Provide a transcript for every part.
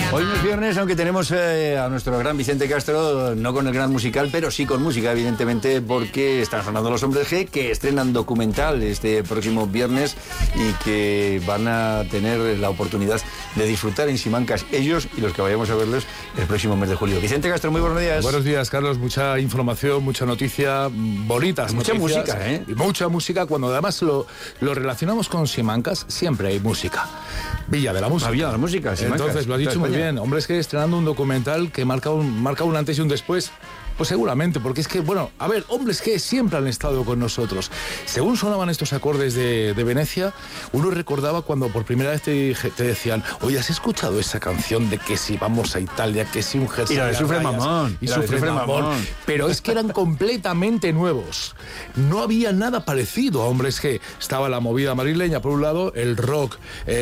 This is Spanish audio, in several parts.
Hoy no es viernes, aunque tenemos a nuestro gran Vicente Castro, no con el gran musical, pero sí con música, evidentemente, porque están sonando Los Hombres G, que estrenan documental este próximo viernes y que van a tener la oportunidad de disfrutar en Simancas ellos y los que vayamos a verlos el próximo mes de julio. Vicente Castro, muy buenos días. Buenos días, Carlos. Mucha información, mucha noticia, bonitas mucha noticias, música, ¿eh? Y mucha música. Cuando además lo relacionamos con Simancas, siempre hay música. Villa de la Música. Villa de la Música, Simancas. Entonces, lo ha dicho muy bien. Hombre, es que estrenando un documental que marca un antes y un después. Pues seguramente, porque es que, bueno, a ver, hombres que siempre han estado con nosotros. Según sonaban estos acordes de Venecia, uno recordaba cuando por primera vez te decían, oye, ¿has escuchado esa canción de que si vamos a Italia, que si un jersey... Y la de Sufre Mamón. Y Sufre Mamón. Pero es que eran completamente nuevos. No había nada parecido a Hombres G. Estaba la movida madrileña, por un lado, el rock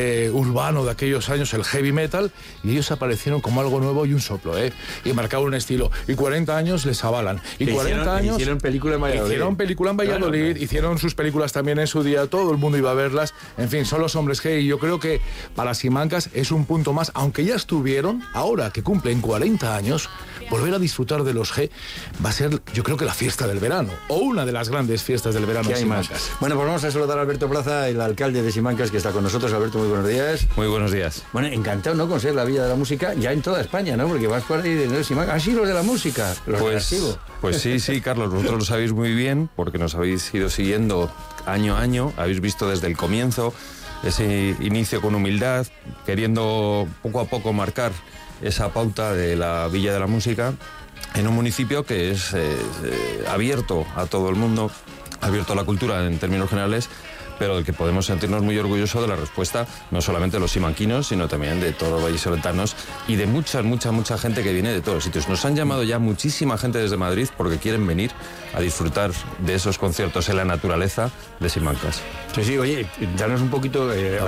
urbano de aquellos años, el heavy metal, y ellos aparecieron como algo nuevo y un soplo, y marcaban un estilo. Y 40 años les avalan. Y 40 años... Hicieron película en Valladolid. Hicieron película en Valladolid, claro. Hicieron sus películas también en su día, todo el mundo iba a verlas. En fin, son Los Hombres G, y yo creo que para Simancas es un punto más, aunque ya estuvieron, ahora que cumplen 40 años, volver a disfrutar de los G va a ser, yo creo que la fiesta del verano, o una de las grandes fiestas del verano de Simancas. Bueno, pues vamos a saludar a Alberto Plaza, el alcalde de Simancas, que está con nosotros. Alberto, muy buenos días. Muy buenos días. Bueno, encantado, ¿no?, con ser la Villa de la Música ya en toda España, ¿no? Porque vas por ahí de Simancas. Ah, sí, los de la música, los Pues sí, Carlos, vosotros lo sabéis muy bien, porque nos habéis ido siguiendo año a año, habéis visto desde el comienzo ese inicio con humildad, queriendo poco a poco marcar esa pauta de la Villa de la Música en un municipio que es abierto a todo el mundo, abierto a la cultura en términos generales, pero del que podemos sentirnos muy orgullosos de la respuesta, no solamente de los simanquinos, sino también de todos los vallisoletanos y de mucha gente que viene de todos los sitios. Nos han llamado ya muchísima gente desde Madrid porque quieren venir a disfrutar de esos conciertos en la naturaleza de Simancas. Sí, oye, danos un poquito en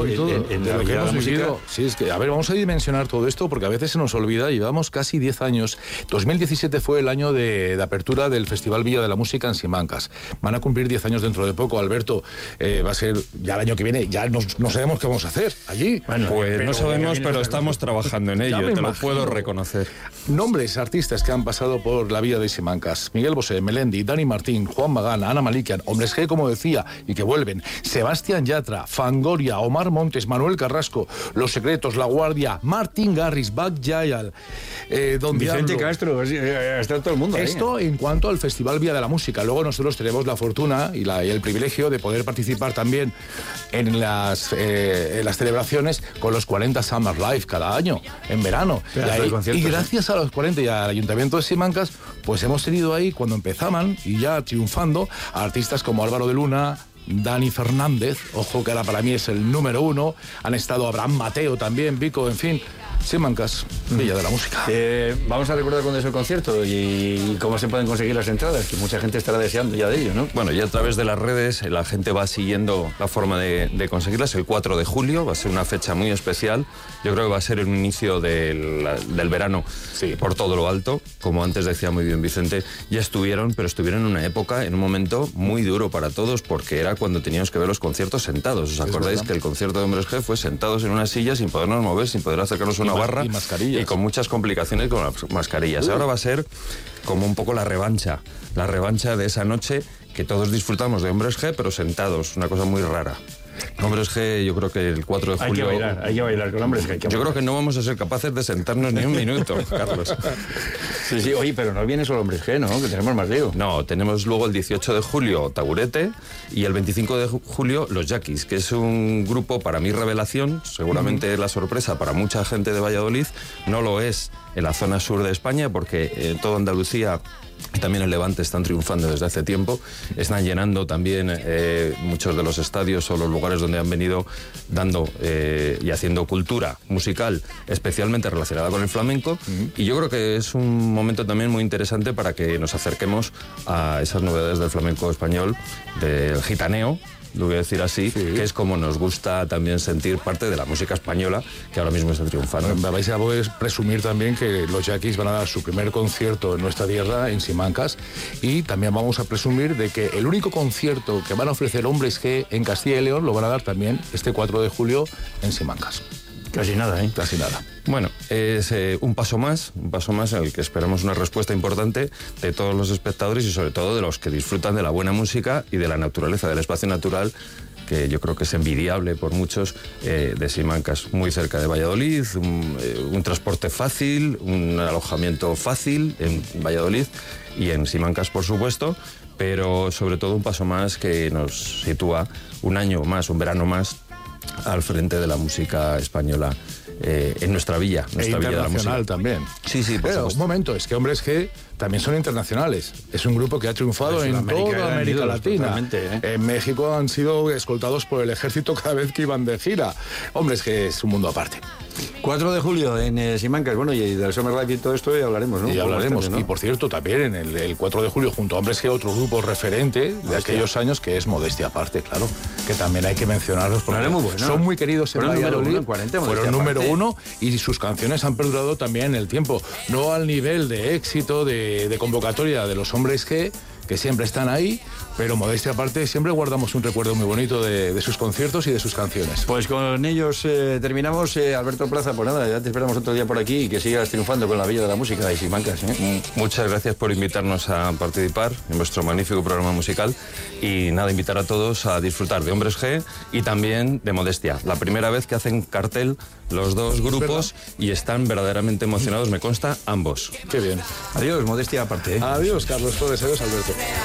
lo que hemos vivido. Sí, es que, a ver, vamos a dimensionar todo esto porque a veces se nos olvida. Llevamos casi 10 años. 2017 fue el año de apertura del Festival Villa de la Música en Simancas. Van a cumplir 10 años dentro de poco, Alberto. Va a ser ya el año que viene, ya no sabemos qué vamos a hacer allí. Bueno, pues no sabemos, pero estamos trabajando en ello, te lo puedo reconocer. Nombres, artistas que han pasado por la Villa de Simancas: Miguel Bosé, Melendi, Dani Martín, Juan Magán, Ana Malikian, Hombres G, como decía, y que vuelven, Sebastián Yatra, Fangoria, Omar Montes, Manuel Carrasco, Los Secretos, La Guardia, Martín Garrix, Bach Yayal, Don Vicente Diablo. Castro, está todo el mundo ahí. Esto en cuanto al Festival Villa de la Música. Luego nosotros tenemos la fortuna y el privilegio de poder participar también en las celebraciones con los 40 Summer Live cada año, en verano. Y gracias a los 40 y al Ayuntamiento de Simancas, pues hemos tenido ahí, cuando empezaban y ya triunfando, a artistas como Álvaro de Luna, Dani Fernández, ojo que ahora para mí es el número 1, han estado Abraham Mateo también, Vico, en fin. Simancas, Villa de la Música. Vamos a recordar cuándo es el concierto y cómo se pueden conseguir las entradas, que mucha gente estará deseando ya de ello, ¿no? Bueno, ya a través de las redes la gente va siguiendo la forma de conseguirlas. El 4 de julio va a ser una fecha muy especial. Yo creo que va a ser el inicio del verano, sí, por todo lo alto. Como antes decía muy bien Vicente, ya estuvieron, pero estuvieron en una época, en un momento muy duro para todos, porque era cuando teníamos que ver los conciertos sentados. ¿Os acordáis que el concierto de Hombres G fue sentados en una silla, sin podernos mover, sin poder acercarnos a una barra y con muchas complicaciones con las mascarillas? Ahora va a ser como un poco la revancha de esa noche que todos disfrutamos de Hombres G, pero sentados, una cosa muy rara. Hombres G, yo creo que el 4 de julio... Hay que bailar con Hombres G. Yo creo que no vamos a ser capaces de sentarnos ni un minuto, Carlos. Sí, oye, pero no viene solo Hombres G, ¿no? Que tenemos más lío. No, tenemos luego el 18 de julio Taburete y el 25 de julio Los Yaquis, que es un grupo, para mí, revelación. Seguramente es la sorpresa para mucha gente de Valladolid. No lo es en la zona sur de España, porque en toda Andalucía y también el Levante están triunfando desde hace tiempo, están llenando también muchos de los estadios o los lugares donde han venido dando y haciendo cultura musical especialmente relacionada con el flamenco. Y yo creo que es un momento también muy interesante para que nos acerquemos a esas novedades del flamenco español, del gitaneo, lo voy a decir así, sí, que es como nos gusta también sentir parte de la música española que ahora mismo está triunfando. Me vais a poder presumir también que los Yaquis van a dar su primer concierto en nuestra tierra, en Simancas, y también vamos a presumir de que el único concierto que van a ofrecer Hombres G en Castilla y León lo van a dar también este 4 de julio en Simancas. Casi nada, ¿eh? Casi nada. Bueno, es un paso más en el que esperamos una respuesta importante de todos los espectadores y sobre todo de los que disfrutan de la buena música y de la naturaleza, del espacio natural, que yo creo que es envidiable por muchos, de Simancas, muy cerca de Valladolid, un transporte fácil, un alojamiento fácil en Valladolid y en Simancas, por supuesto, pero sobre todo un paso más que nos sitúa un año más, un verano más, al frente de la música española en nuestra villa, nuestra villa de la música. Internacional también. Sí, por Pero supuesto. un momento, es que Hombres G también son internacionales. Es un grupo que ha triunfado Pues en toda América Latina. totalmente, En México han sido escoltados por el ejército cada vez que iban de gira. Hombres G es un mundo aparte. 4 de julio en Simancas, bueno, y del Summer Life y todo esto ya hablaremos, ¿no? Y hablaremos. Bastante, ¿no? Y por cierto, también en el 4 de julio, junto a Hombres G, otro grupo referente de aquellos años que es Modestia Aparte, claro, que también hay que mencionarlos porque Muy bueno. son muy queridos en Fueron número Valladolid. uno en 40, fueron Modestia número Aparte. 1 y sus canciones han perdurado también en el tiempo. No al nivel de éxito, de convocatoria de los Hombres G, que siempre están ahí, pero Modestia Aparte siempre guardamos un recuerdo muy bonito de sus conciertos y de sus canciones. Pues con ellos terminamos. Alberto Plaza, pues nada, ya te esperamos otro día por aquí y que sigas triunfando con la Villa de la Música de Simancas, ¿eh? Muchas gracias por invitarnos a participar en vuestro magnífico programa musical y nada, invitar a todos a disfrutar de Hombres G y también de Modestia. La primera vez que hacen cartel los dos grupos y están verdaderamente emocionados, me consta, ambos. Qué bien. Adiós, Modestia Aparte, ¿eh? Adiós, Carlos Flores. Adiós, Alberto.